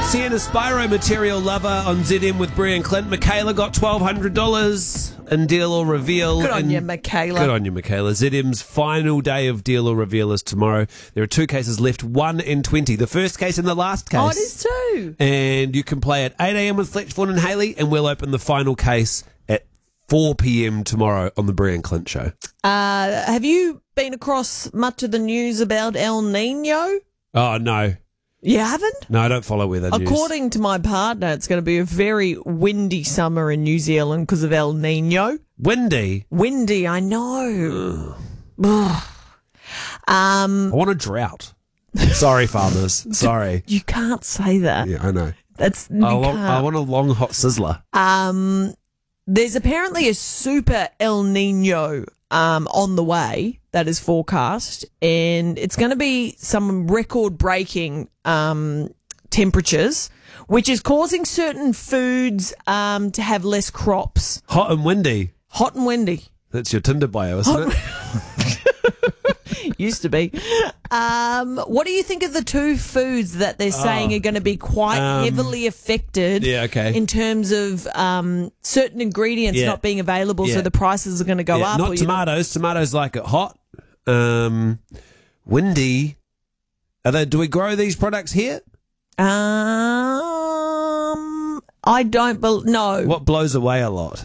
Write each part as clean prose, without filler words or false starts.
Sienna Spyro, Material Lover on ZM with Brie and Clint. Michaela got $1,200 in Deal or Reveal. Good on you, Michaela. Good on you, Michaela. ZM's final day of Deal or Reveal is tomorrow. There are 2 cases left, 1 in 20. The first case and the last case. Oh, it is too. And you can play at 8 a.m. with Fletch, Vaughan and Hayley, and we'll open the final case at 4 p.m. tomorrow on the Brie and Clint Show. Have you been across much of the news about El Nino? Oh, no. You haven't? No, I don't follow weather news. According to my partner, it's going to be a very windy summer in New Zealand because of El Nino. Windy? Windy, I know. I want a drought. Sorry, farmers. Sorry. You can't say that. Yeah, I know. I want a long hot sizzler. There's apparently a super El Nino on the way that is forecast, and it's going to be some record-breaking temperatures, which is causing certain foods to have less crops. Hot and windy. Hot and windy. That's your Tinder bio, isn't it? Used to be. What do you think of the 2 foods that they're saying are going to be quite heavily affected in terms of certain ingredients not being available, so the prices are going to go up? Not tomatoes. Tomatoes like it hot. Windy. Do we grow these products here? I don't no. What blows away a lot?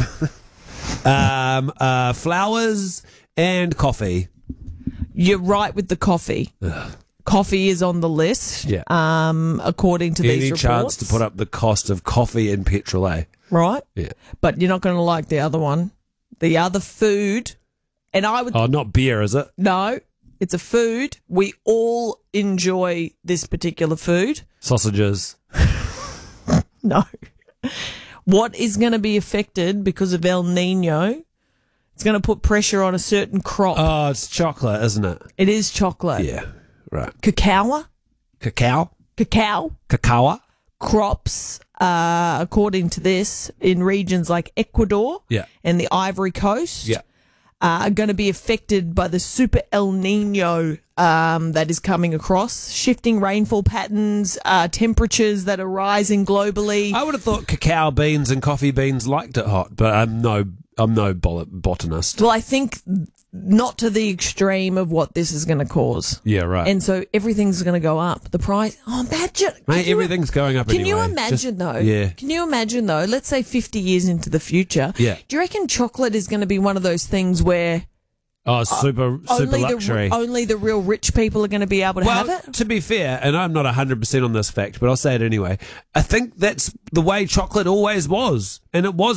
Flowers and coffee. You're right with the coffee. Ugh. Coffee is on the list. Yeah. According to these reports. Any chance to put up the cost of coffee and petrol, eh? Right. Yeah. But you're not going to like the other one. The other food. And I would. Oh, not beer, is it? No. It's a food. We all enjoy this particular food. Sausages. No. What is going to be affected because of El Nino? It's going to put pressure on a certain crop. Oh, it's chocolate, isn't it? It is chocolate. Yeah, right. Cacao. Cacao? Cacao. Cacao? Crops, according to this, in regions like Ecuador and the Ivory Coast are going to be affected by the super El Nino that is coming across. Shifting rainfall patterns, temperatures that are rising globally. I would have thought cacao beans and coffee beans liked it hot, but I'm no botanist. Well, I think not to the extreme of what this is going to cause. Yeah, right. And so everything's going to go up. The price. Oh, imagine. Mate, everything's going up anyway. Can you imagine, though? Yeah. Can you imagine, though? Let's say 50 years into the future. Yeah. Do you reckon chocolate is going to be one of those things where... Oh, super luxury. Only the real rich people are going to be able to have it? To be fair, and I'm not 100% on this fact, but I'll say it anyway, I think that's the way chocolate always was. And it was